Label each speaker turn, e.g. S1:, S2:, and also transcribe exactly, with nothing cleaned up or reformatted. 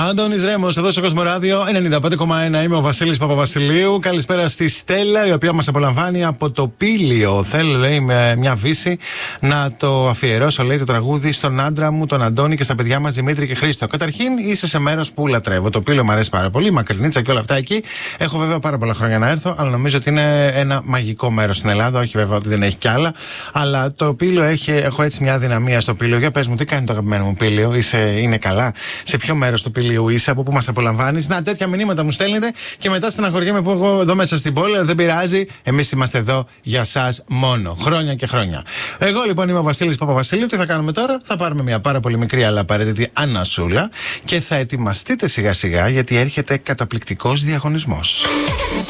S1: Αντώνης Ρέμος, εδώ στο Κοσμοράδιο ενενήντα πέντε κόμμα ένα. Είμαι ο Βασίλης Παπαβασιλείου. Καλησπέρα στη Στέλλα, η οποία μας απολαμβάνει από το Πήλιο. Θέλω, λέει, με μια βύση να το αφιερώσω, λέει, το τραγούδι στον άντρα μου, τον Αντώνη, και στα παιδιά μας Δημήτρη και Χρήστο. Καταρχήν, είσαι σε μέρος που λατρεύω. Το Πήλιο μου αρέσει πάρα πολύ, Μακρινίτσα και όλα αυτά εκεί. Έχω βέβαια πάρα πολλά χρόνια να έρθω, αλλά νομίζω ότι είναι ένα μαγικό μέρος στην Ελλάδα. Όχι βέβαια ότι δεν έχει κι άλλα, αλλά το Πήλιο έχει, έχω έτσι μια δυναμία στο Πήλιο. Για πες μου, τι κάνει το αγαπημένο μου Πήλιο, είσαι, είναι καλά? Σε ποιο μέρος του Πηλίου είσαι, από πού μας απολαμβάνεις? Να, τέτοια μηνύματα μου στέλνετε και μετά στεναχωριέμαι που εγώ εδώ μέσα στην πόλη, αλλά δεν πειράζει. Εμείς είμαστε εδώ για σας μόνο. Χρόνια και χρόνια. Εγώ λοιπόν είμαι ο Βασίλης Παπαβασιλείου. Τι θα κάνουμε τώρα? Θα πάρουμε μια πάρα πολύ μικρή αλλά απαραίτητη ανασούλα και θα ετοιμαστείτε σιγά σιγά, γιατί έρχεται καταπληκτικός διαγωνισμός.